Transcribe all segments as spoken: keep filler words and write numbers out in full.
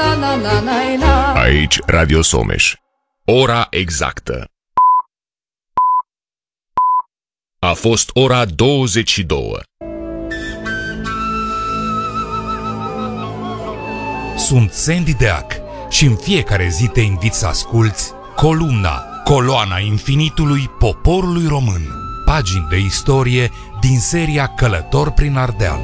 Aici Radio Someș. Ora exactă. A fost ora douăzeci și două. Sunt Sandy Deac și în fiecare zi te invit să asculți Columna, coloana infinitului poporului român. Pagini de istorie din seria Călător prin Ardeal.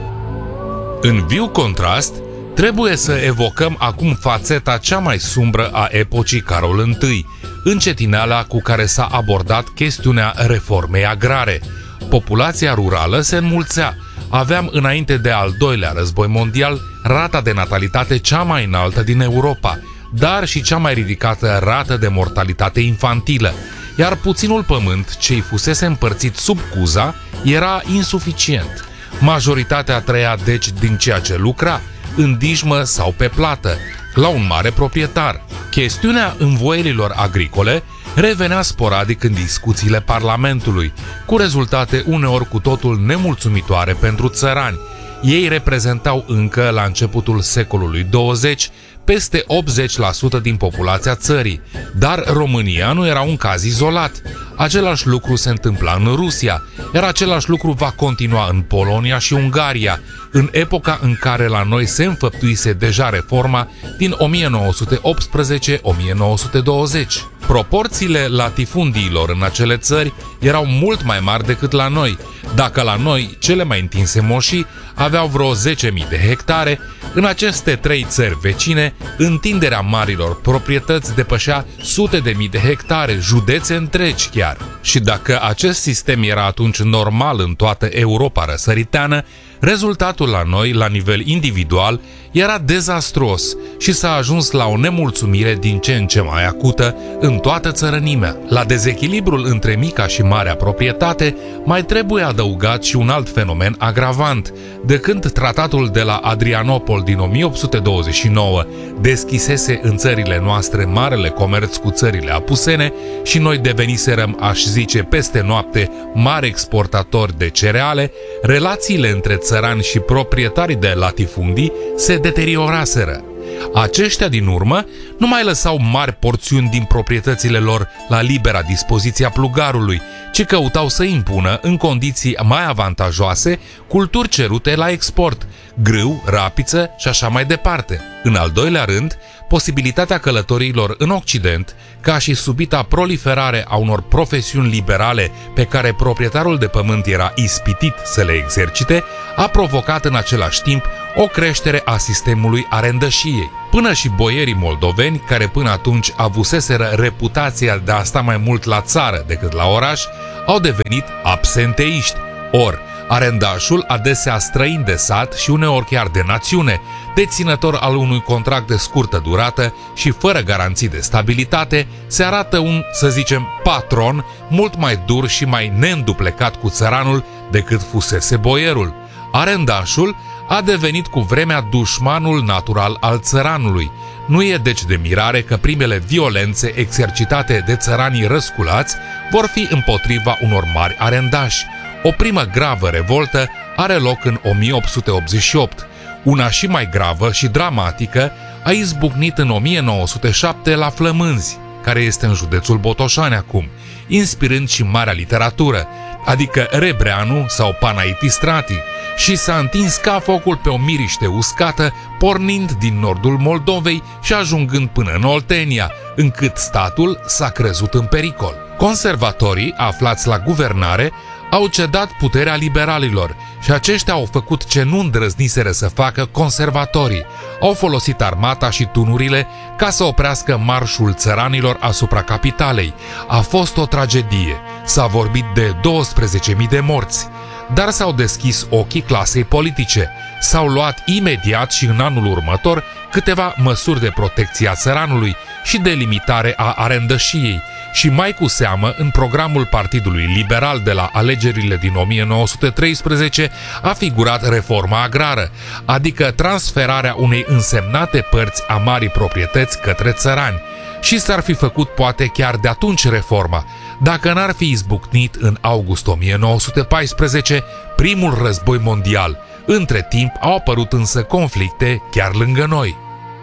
În viu contrast, trebuie să evocăm acum fațeta cea mai sumbră a epocii Carol I, încetineala cu care s-a abordat chestiunea reformei agrare. Populația rurală se înmulțea. Aveam înainte de al doilea război mondial rata de natalitate cea mai înaltă din Europa, dar și cea mai ridicată rată de mortalitate infantilă, iar puținul pământ ce-i fusese împărțit sub cuza era insuficient. Majoritatea trăia deci din ceea ce lucra, în dijmă sau pe plată, la un mare proprietar. Chestiunea învoierilor agricole revenea sporadic în discuțiile Parlamentului, cu rezultate uneori cu totul nemulțumitoare pentru țărani. Ei reprezentau încă la începutul secolului douăzeci peste optzeci la sută din populația țării, dar România nu era un caz izolat. Același lucru se întâmpla în Rusia, iar același lucru va continua în Polonia și Ungaria, în epoca în care la noi se înfăptuise deja reforma din o mie nouă sute optsprezece - o mie nouă sute douăzeci. Proporțiile latifundiilor în acele țări erau mult mai mari decât la noi. Dacă la noi cele mai întinse moșii aveau vreo zece mii de hectare, în aceste trei țări vecine, întinderea marilor proprietăți depășea sute de mii de hectare, județe întregi chiar. Și dacă acest sistem era atunci normal în toată Europa răsăriteană, rezultatul la noi, la nivel individual, era dezastruos și s-a ajuns la o nemulțumire din ce în ce mai acută în toată țărănimea. La dezechilibrul între mica și marea proprietate mai trebuie adăugat și un alt fenomen agravant. De când tratatul de la Adrianopol din o mie opt sute douăzeci și nouă deschisese în țările noastre marele comerț cu țările apusene și noi deveniserăm, aș zice, peste noapte mari exportatori de cereale, relațiile între țărani și proprietarii de latifundii se deterioraseră. Aceștia din urmă nu mai lăsau mari porțiuni din proprietățile lor la libera dispoziție a plugarului, ci căutau să impună în condiții mai avantajoase culturi cerute la export, grâu, rapiță și așa mai departe. În al doilea rând, posibilitatea călătoriilor în Occident, ca și subita proliferare a unor profesiuni liberale pe care proprietarul de pământ era ispitit să le exercite, a provocat în același timp o creștere a sistemului arendășiei. Până și boierii moldoveni, care până atunci avuseseră reputația de a sta mai mult la țară decât la oraș, au devenit absenteiști. Or, arendașul, adesea străin de sat și uneori chiar de națiune, deținător al unui contract de scurtă durată și fără garanții de stabilitate, se arată un, să zicem, patron mult mai dur și mai neînduplecat cu țăranul decât fusese boierul. Arendașul a devenit cu vremea dușmanul natural al țăranului. Nu e deci de mirare că primele violențe exercitate de țăranii răsculați vor fi împotriva unor mari arendași. O primă gravă revoltă are loc în o mie opt sute optzeci și opt. Una și mai gravă și dramatică a izbucnit în o mie nouă sute șapte la Flămânzi, care este în județul Botoșani acum, inspirând și marea literatură, adică Rebreanu sau Panaitistrati, și s-a întins ca focul pe o miriște uscată, pornind din nordul Moldovei și ajungând până în Oltenia, încât statul s-a crezut în pericol. Conservatorii, aflați la guvernare, au cedat puterea liberalilor și aceștia au făcut ce nu îndrăzniseră să facă conservatorii. Au folosit armata și tunurile ca să oprească marșul țăranilor asupra capitalei. A fost o tragedie. S-a vorbit de douăsprezece mii de morți. Dar s-au deschis ochii clasei politice. S-au luat imediat și în anul următor câteva măsuri de protecție a țăranului și de limitare a arendășiei, și mai cu seamă în programul Partidului Liberal de la alegerile din o mie nouă sute treisprezece a figurat reforma agrară, adică transferarea unei însemnate părți a marii proprietăți către țărani. Și s-ar fi făcut poate chiar de atunci reforma, dacă n-ar fi izbucnit în august o mie nouă sute paisprezece primul război mondial. Între timp au apărut însă conflicte chiar lângă noi.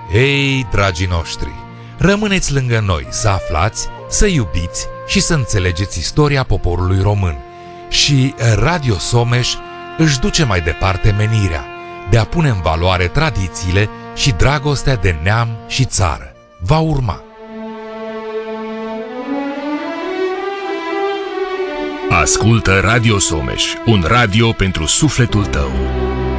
Ei, dragii noștri, rămâneți lângă noi să aflați, să iubiți și să înțelegeți istoria poporului român. Și Radio Someș își duce mai departe menirea de a pune în valoare tradițiile și dragostea de neam și țară. Va urma. Ascultă Radio Someș, un radio pentru sufletul tău.